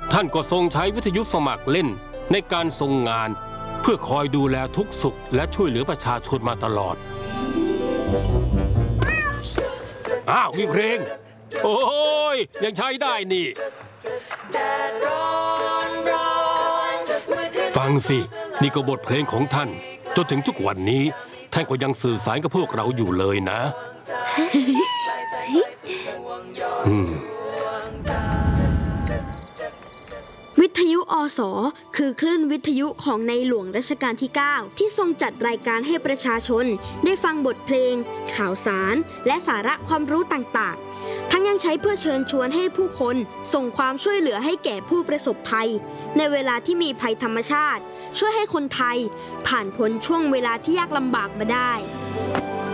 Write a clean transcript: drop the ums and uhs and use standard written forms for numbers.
ท่านก็ทรงใช้วิทยุสมัครเล่นในการทรงงานเพื่อคอยดูแลทุกสุขและช่วยเหลือประชาชนมาตลอดมีเพลงโอ้ยยังใช้ได้นี่ฟังสินี่ก็บทเพลงของท่านจนถึงทุกวันนี้ท่านก็ยังสื่อสารกับพวกเราอยู่เลยนะวิทยุอส.คือคลื่นวิทยุของในหลวงรัชกาลที่ 9 ที่ทรงจัดรายการให้ประชาชนได้ฟังบทเพลงข่าวสารและสาระความรู้ต่างๆทั้งยังใช้เพื่อเชิญชวนให้ผู้คนส่งความช่วยเหลือให้แก่ผู้ประสบภัยในเวลาที่มีภัยธรรมชาติช่วยให้คนไทยผ่านพ้นช่วงเวลาที่ยากลำบากมาได้